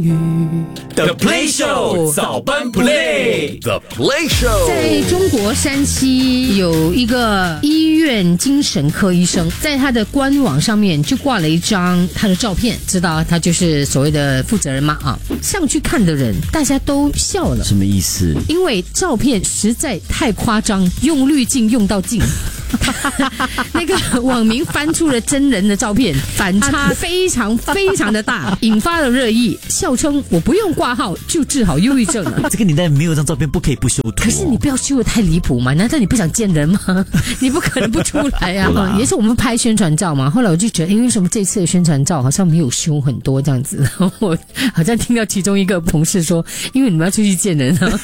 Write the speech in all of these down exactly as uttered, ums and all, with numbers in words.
The Play Show 早班 Play The Play Show 在中国山西有一个医院精神科医生，在他的官网上面就挂了一张他的照片，知道他就是所谓的负责人嘛啊，上去看的人大家都笑了。 什么意思？ 因为照片实在太夸张，用滤镜用到尽。那个网民翻出了真人的照片，反差非常非常的大，引发了热议，笑称我不用挂号就治好忧郁症了。 这个年代没有张照片不可以不修图、哦、 可是你不要修得太离谱嘛，难道你不想见人吗？你不可能不出来啊。也是我们拍宣传照嘛，后来我就觉得，因为什么这次的宣传照好像没有修很多这样子，然后我好像听到其中一个同事说，因为你们要出去见人啊。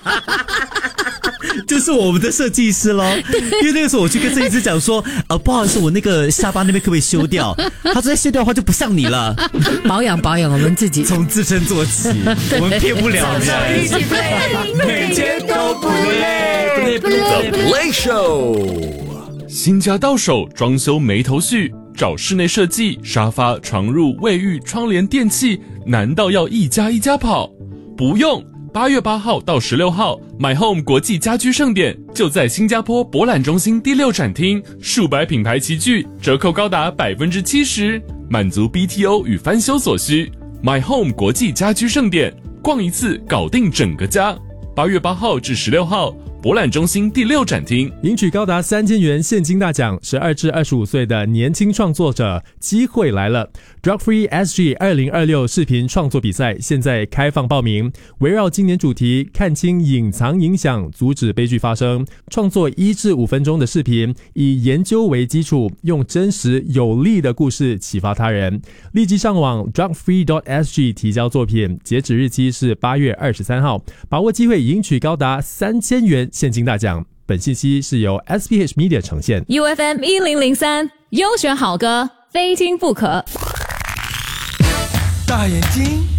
就是我们的设计师咯，因为那个时候我去跟设计师讲说，呃，不好意思，我那个下巴那边可不可以修掉？他说再修掉的话就不像你了。 保养保养我们自己， 从自身做起，我们骗不了人。 一起 play， 每天都不累。 The Play Show， 新家到手，装修没头绪，找室内设计、沙发、床褥、卫浴、窗帘、电器，难道要一家一家跑？不用。八月八号到十六号 ，My Home 国际家居盛典就在新加坡博览中心第六展厅，数百品牌齐聚，折扣高达百分之七十，满足 B T O 与翻修所需。My Home 国际家居盛典，逛一次搞定整个家。八月八号至十六号。博览中心第六展厅， 赢取高达三千元现金大奖，十二至二十五岁的年轻创作者，机会来了 ！Drug Free S G 二零二六视频创作比赛现在开放报名，围绕今年主题，看清隐藏影响，阻止悲剧发生，创作一至五分钟的视频，以研究为基础，用真实有力的故事启发他人。立即上网 drug free dot s g 提交作品，截止日期是八月二十三号，把握机会赢取高达三千元现金大奖。本信息是由 S B H Media 呈现。 U F M 一零零三优选好歌，非听不可。 大眼睛